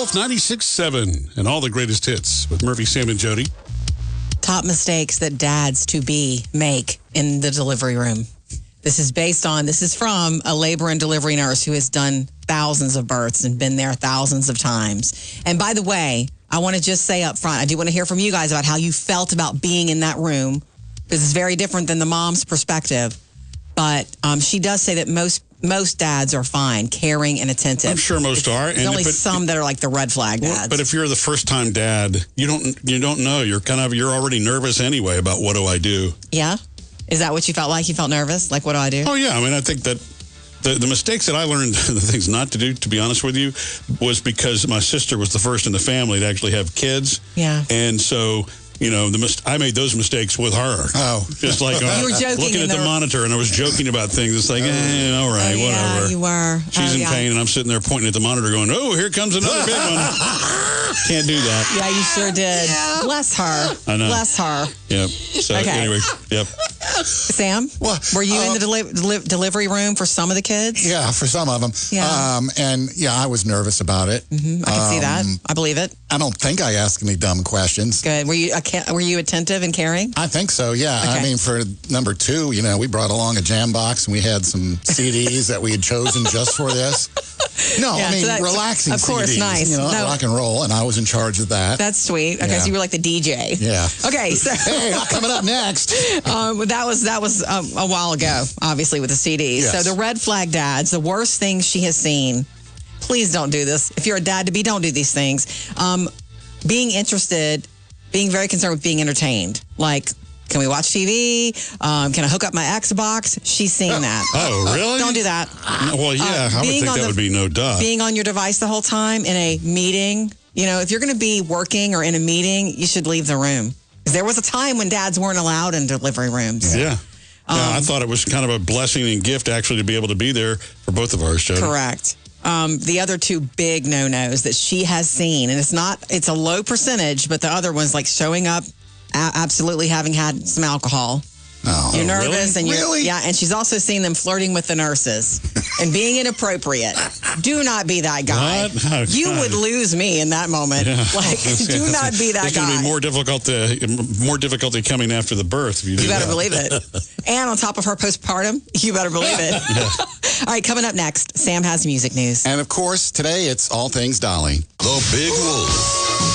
Wolf 96.7 and all the greatest hits with Murphy, Sam, and Jody. Top mistakes that dads-to-be make in the delivery room. This is from a labor and delivery nurse who has done thousands of births and been there thousands of times. And by the way, I want to just say up front, I do want to hear from you guys about how you felt about being in that room, because it's very different than the mom's perspective. But she does say that most dads are fine, caring and attentive. I'm sure most are. There's only some that are like the red flag dads. But if you're the first time dad, you don't know. You're already nervous anyway about what do I do. Yeah? Is that what you felt like? You felt nervous? Like, what do I do? Oh, yeah. I mean, I think that the mistakes that I learned, the things not to do, to be honest with you, was because my sister was the first in the family to actually have kids. Yeah. And so, I made those mistakes with her. Oh. Just like you were joking looking at the monitor, and I was joking about things. It's like, all right, whatever. Yeah, you were. She's in pain, and I'm sitting there pointing at the monitor going, oh, here comes another big one. Can't do that. Yeah, you sure did. Yeah. Bless her. I know. Bless her. Yep. So anyway, yep. Sam, were you in the delivery room for some of the kids? Yeah, for some of them. Yeah. I was nervous about it. Mm-hmm. I can see that. I believe it. I don't think I asked any dumb questions. Good. Were you attentive and caring? I think so, yeah. Okay. I mean, for number 2, we brought along a jam box and we had some CDs that we had chosen just for this. No, yeah, relaxing of course, CDs, nice. rock and roll, and I was in charge of that. That's sweet. Okay, so you were like the DJ. Yeah. Okay, so hey, coming up next. That was a while ago, obviously, with the CDs. Yes. So the red flag dads, the worst things she has seen. Please don't do this. If you're a dad-to-be, don't do these things. Being interested, being very concerned with being entertained. Like, can we watch TV? Can I hook up my Xbox? She's seen that. Oh, really? Don't do that. Well, yeah, I would think that would be no duh. Being on your device the whole time in a meeting. If you're going to be working or in a meeting, you should leave the room. Because there was a time when dads weren't allowed in delivery rooms. Yeah. I thought it was kind of a blessing and gift, actually, to be able to be there for both of ours, Jody. Correct. The other 2 big no-nos that she has seen, and it's a low percentage, but the other one's like showing up, absolutely having had some alcohol. Oh, you're nervous, really? And she's also seen them flirting with the nurses and being inappropriate. Do not be that guy. What? Oh, you would lose me in that moment. Yeah. Like, do not be that It's guy. going to be more difficulty coming after the birth. If you do You better that. believe it. And on top of her postpartum, you better believe it. All right, coming up next, Sam has music news. And of course, today it's all things Dolly. The Big Wolf.